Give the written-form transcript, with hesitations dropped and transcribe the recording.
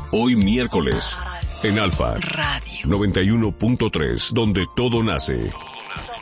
Hoy miércoles, en Alfa Radio 91.3, donde todo nace.